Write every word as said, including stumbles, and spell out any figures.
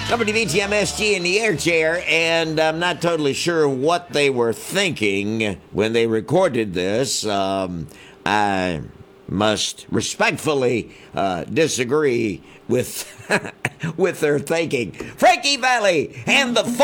W B T M S G in the air chair, and I'm not totally sure what they were thinking when they recorded this. Um, I must respectfully uh, disagree with with their thinking. Frankie Valli and the